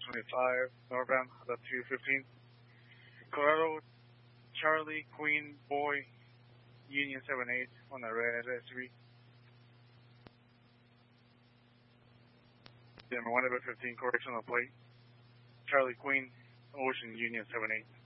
25 northbound, left 215. Colorado Charlie Queen Boy Union 78 on the red SUV. Number 1 15, correction on the plate. Charlie Queen Ocean Union 78.